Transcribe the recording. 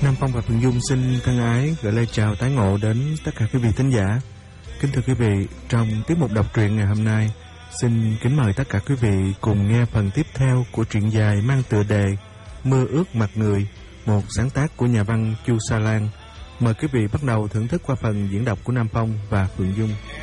Nam Phong và Phượng Dung xin thân ái gửi lời chào tái ngộ đến tất cả quý vị thính giả. Kính thưa quý vị, trong tiết mục đọc truyện ngày hôm nay, xin kính mời tất cả quý vị cùng nghe phần tiếp theo của truyện dài mang tựa đề Mưa ướt mặt người, một sáng tác của nhà văn Chu Sa Lan. Mời quý vị bắt đầu thưởng thức qua phần diễn đọc của Nam Phong và Phượng Dung.